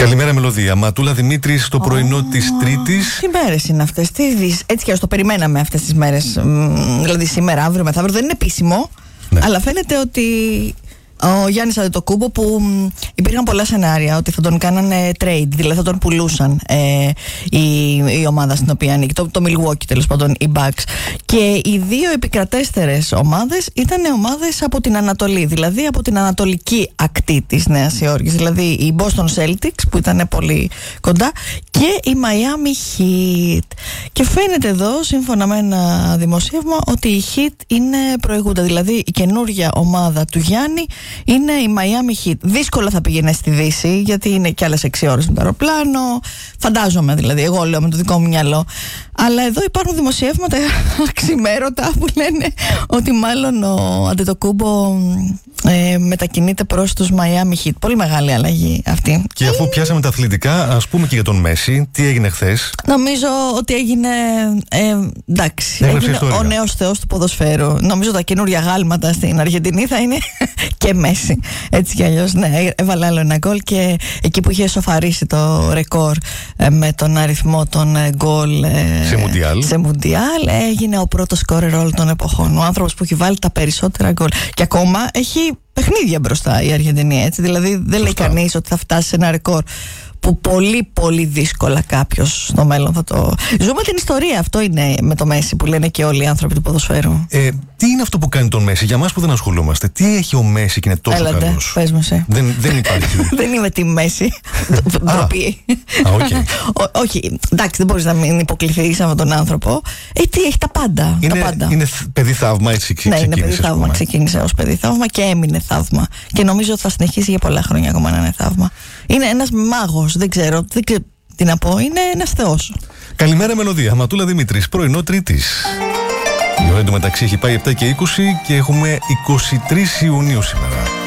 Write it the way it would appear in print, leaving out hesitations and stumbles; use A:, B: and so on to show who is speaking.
A: Καλημέρα, Μελωδία. Ματούλα Δημήτρη στο πρωινό της Τρίτης.
B: Τι μέρες είναι αυτές, έτσι κι ας το περιμέναμε αυτές τις μέρες. Δηλαδή σήμερα, αύριο, μεθαύριο, δεν είναι επίσημο.
A: Ναι.
B: Αλλά φαίνεται ότι ο Γιάννης Αντετοκούμπο, που υπήρχαν πολλά σενάρια ότι θα τον κάνανε trade, δηλαδή θα τον πουλούσαν η ομάδα στην οποία ανήκει, το Milwaukee τέλος πάντων, οι Bucks. Και οι δύο επικρατέστερες ομάδες ήταν ομάδες από την Ανατολή, δηλαδή από την ανατολική ακτή της Νέας Υόρκης, δηλαδή οι Boston Celtics που ήταν πολύ κοντά και η Miami Heat. Και φαίνεται εδώ, σύμφωνα με ένα δημοσίευμα, ότι η Heat είναι προηγούντα, δηλαδή η καινούργια ομάδα του Γιάννη είναι η Miami Heat. Δύσκολα θα πήγαινε στη Δύση, γιατί είναι κι άλλες 6 ώρες με το αεροπλάνο. Φαντάζομαι, δηλαδή, εγώ λέω με το δικό μου μυαλό. Αλλά εδώ υπάρχουν δημοσιεύματα αξιμέρωτα που λένε ότι μάλλον ο Αντετοκούμπο μετακινείται προς τους Miami Heat. Πολύ μεγάλη αλλαγή αυτή.
A: Και αφού πιάσαμε τα αθλητικά, ας πούμε και για τον Μέση, τι έγινε χθες?
B: Νομίζω ότι έγινε. Εντάξει, έγινε ο νέος θεός του ποδοσφαίρου. Νομίζω τα καινούρια γάλματα στην Αργεντινή θα είναι και Μέση. Έτσι κι αλλιώς, ναι, έβαλε άλλο ένα γκολ και εκεί που είχε σοφαρίσει το ρεκόρ με τον αριθμό των γκολ σε Μουντιάλ, έγινε ο πρώτος σκόρερ όλων των εποχών. Ο άνθρωπος που έχει βάλει τα περισσότερα γκολ. Και ακόμα έχει παιχνίδια μπροστά η Αργεντινή, έτσι. Δηλαδή δεν λέει κανείς ότι θα φτάσει σε ένα ρεκόρ που πολύ πολύ δύσκολα κάποιος στο μέλλον θα το... Ζούμε την ιστορία, αυτό είναι με το Μέση που λένε και όλοι οι άνθρωποι του ποδοσφαίρου.
A: Τι είναι αυτό που κάνει τον Μέση, για μας που δεν ασχολούμαστε? Τι έχει ο Μέση και είναι τόσο καλός?
B: Πες μου εσύ.
A: Δεν υπάρχει. Δεν
B: είμαι τη Μέση. Ντροπή. Όχι, εντάξει, δεν μπορείς να μην υποκληθείς αυτόν τον άνθρωπο. Τι έχει τα πάντα.
A: Είναι παιδί θαύμα, έτσι ξεκίνησε.
B: Ναι, είναι παιδί θαύμα. Ξεκίνησε ως παιδί θαύμα και έμεινε θαύμα. Και νομίζω ότι θα συνεχίσει για πολλά χρόνια ακόμα να είναι θαύμα. Είναι ένας μάγος, δεν ξέρω τι να πω, είναι ένας θεός.
A: Καλημέρα, Μελωδία. Ματούλα Δημήτρης, πρωινό Τρίτης. Η ώρα εντωμεταξύ έχει πάει 7 και 20 και έχουμε 23 Ιουνίου σήμερα.